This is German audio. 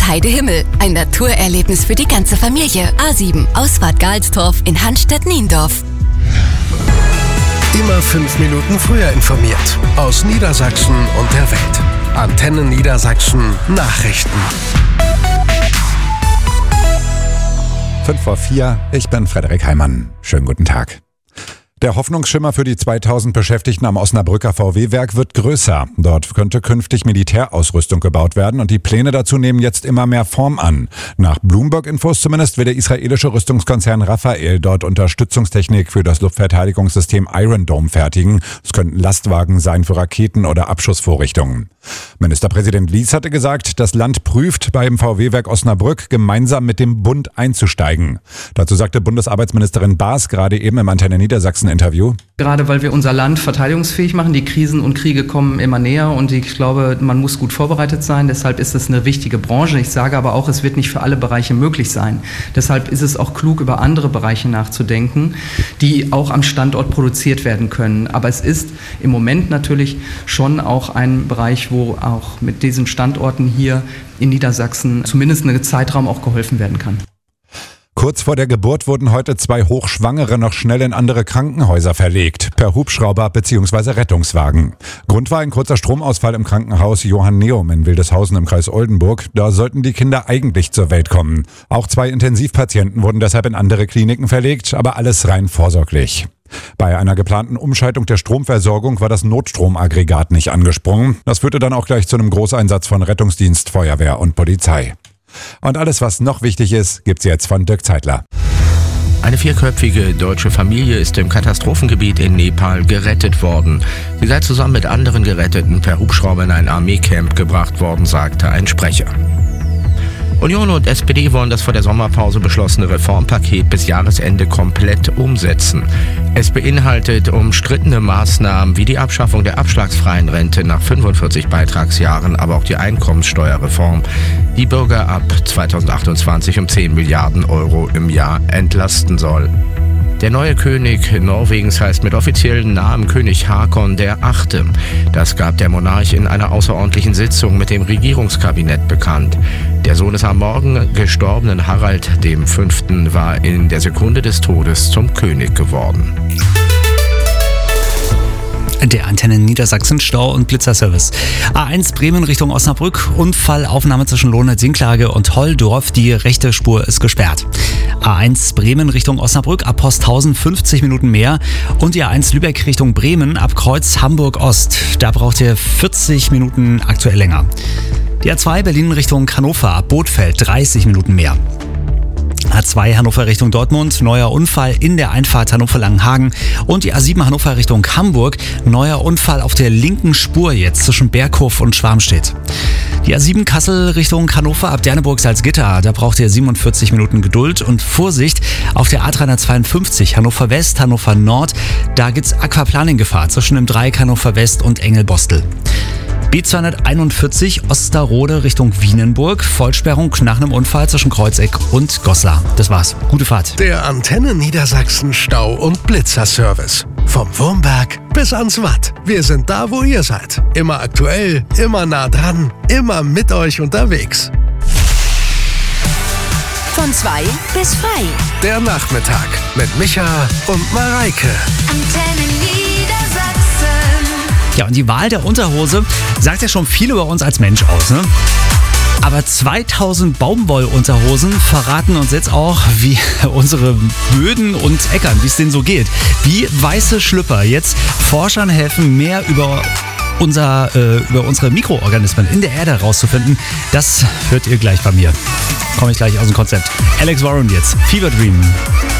Heidehimmel. Ein Naturerlebnis für die ganze Familie. A7, Ausfahrt Galstorf in Hanstedt-Niendorf. Immer 5 Minuten früher informiert. Aus Niedersachsen und der Welt. Antenne Niedersachsen Nachrichten. 5:04, ich bin Frederik Heimann. Schönen guten Tag. Der Hoffnungsschimmer für die 2000 Beschäftigten am Osnabrücker VW-Werk wird größer. Dort könnte künftig Militärausrüstung gebaut werden und die Pläne dazu nehmen jetzt immer mehr Form an. Nach Bloomberg-Infos zumindest will der israelische Rüstungskonzern Rafael dort Unterstützungstechnik für das Luftverteidigungssystem Iron Dome fertigen. Es könnten Lastwagen sein für Raketen oder Abschussvorrichtungen. Ministerpräsident Lies hatte gesagt, das Land prüft, beim VW-Werk Osnabrück gemeinsam mit dem Bund einzusteigen. Dazu sagte Bundesarbeitsministerin Baas gerade eben im Antenne Niedersachsen Interview. Gerade weil wir unser Land verteidigungsfähig machen, die Krisen und Kriege kommen immer näher und ich glaube, man muss gut vorbereitet sein. Deshalb ist es eine wichtige Branche. Ich sage aber auch, es wird nicht für alle Bereiche möglich sein. Deshalb ist es auch klug, über andere Bereiche nachzudenken, die auch am Standort produziert werden können. Aber es ist im Moment natürlich schon auch ein Bereich, wo auch mit diesen Standorten hier in Niedersachsen zumindest einen Zeitraum auch geholfen werden kann. Kurz vor der Geburt wurden heute 2 Hochschwangere noch schnell in andere Krankenhäuser verlegt, per Hubschrauber bzw. Rettungswagen. Grund war ein kurzer Stromausfall im Krankenhaus Johanneum in Wildeshausen im Kreis Oldenburg. Da sollten die Kinder eigentlich zur Welt kommen. Auch 2 Intensivpatienten wurden deshalb in andere Kliniken verlegt, aber alles rein vorsorglich. Bei einer geplanten Umschaltung der Stromversorgung war das Notstromaggregat nicht angesprungen. Das führte dann auch gleich zu einem Großeinsatz von Rettungsdienst, Feuerwehr und Polizei. Und alles, was noch wichtig ist, gibt's jetzt von Dirk Zeitler. Eine 4-köpfige deutsche Familie ist im Katastrophengebiet in Nepal gerettet worden. Sie sei zusammen mit anderen Geretteten per Hubschrauber in ein Armeecamp gebracht worden, sagte ein Sprecher. Union und SPD wollen das vor der Sommerpause beschlossene Reformpaket bis Jahresende komplett umsetzen. Es beinhaltet umstrittene Maßnahmen wie die Abschaffung der abschlagsfreien Rente nach 45 Beitragsjahren, aber auch die Einkommenssteuerreform, die Bürger ab 2028 um 10 Milliarden Euro im Jahr entlasten soll. Der neue König Norwegens heißt mit offiziellen Namen König Haakon VIII. Das gab der Monarch in einer außerordentlichen Sitzung mit dem Regierungskabinett bekannt. Der Sohn des am Morgen gestorbenen Harald V. war in der Sekunde des Todes zum König geworden. Der Antenne Niedersachsen Stau- und Blitzerservice. A1 Bremen Richtung Osnabrück. Unfallaufnahme zwischen Lohne-Zinklage und Holldorf. Die rechte Spur ist gesperrt. A1 Bremen Richtung Osnabrück ab Posthausen 50 Minuten mehr. Und die A1 Lübeck Richtung Bremen ab Kreuz Hamburg Ost. Da braucht ihr 40 Minuten aktuell länger. Die A2 Berlin Richtung Hannover ab Bothfeld 30 Minuten mehr. A2 Hannover Richtung Dortmund, neuer Unfall in der Einfahrt Hannover-Langenhagen und die A7 Hannover Richtung Hamburg, neuer Unfall auf der linken Spur jetzt zwischen Berghof und Schwarmstedt. Die A7 Kassel Richtung Hannover ab Derneburg-Salzgitter, da braucht ihr 47 Minuten Geduld und Vorsicht auf der A352 Hannover West, Hannover Nord, da gibt's Aquaplaning-Gefahr zwischen dem Dreieck Hannover West und Engelbostel. B241 Osterode Richtung Wienenburg. Vollsperrung nach einem Unfall zwischen Kreuzeck und Goslar. Das war's. Gute Fahrt. Der Antenne Niedersachsen Stau- und Blitzerservice. Vom Wurmberg bis ans Watt. Wir sind da, wo ihr seid. Immer aktuell, immer nah dran, immer mit euch unterwegs. Von 2 bis frei. Der Nachmittag mit Micha und Mareike. Antenne Niedersachsen. Ja, und die Wahl der Unterhose sagt ja schon viel über uns als Mensch aus, ne? Aber 2000 Baumwollunterhosen verraten uns jetzt auch, wie unsere Böden und Äckern, wie es denen so geht. Wie weiße Schlüpper jetzt Forschern helfen, mehr über unsere Mikroorganismen in der Erde herauszufinden, das hört ihr gleich bei mir. Komme ich gleich aus dem Konzept. Alex Warren jetzt, Fever Dream.